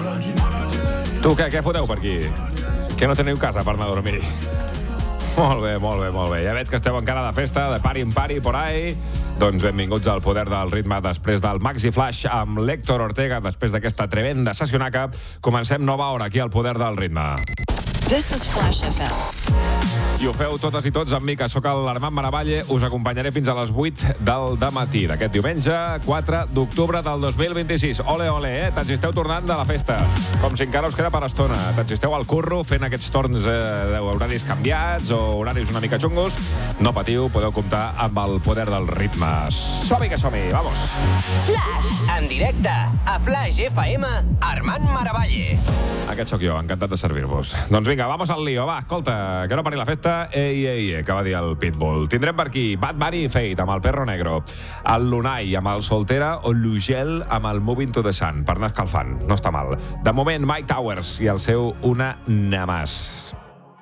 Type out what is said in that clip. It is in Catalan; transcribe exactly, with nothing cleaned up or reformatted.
Tu, què, què foteu per aquí? Que no teniu casa per anar a dormir? Molt bé, molt bé, molt bé. Ja veig que esteu encara de festa, de pari en pari, por ahí. Doncs benvinguts al Poder del Ritme després del Maxi Flash amb l'Héctor Ortega, després d'aquesta tremenda sessionaca. Comencem nova hora aquí al Poder del Ritme. This is Flash F M. I ho feu totes i tots amb mi, que sóc l'Armand Maravalle. Us acompanyaré fins a les vuit del dematí d'aquest diumenge, quatre d'octubre del dos mil vint-i-sis. Ole, ole, eh? Tant si esteu tornant de la festa. Com si encara us queda per estona. Tant si esteu al curro fent aquests torns eh, d'horaris canviats o horaris una mica xungos. No patiu, podeu comptar amb el Poder del Ritme. Som-hi que som-hi, vamos! Flash! En directe, a Flash F M, Armand Maravalle. Aquest sóc jo, encantat de servir-vos. Doncs vinga, vamos al lío, va, escolta, que no pari la festa. Ei, ei, ei, que va dir el Pitbull. Tindrem per aquí Bad Bunny i Fate amb el Perro Negro, el Lunay amb el Soltera o l'Ugel amb el Moving to the Sun, per anar escalfant. No està mal. De moment, Mike Towers i el seu Una Namás.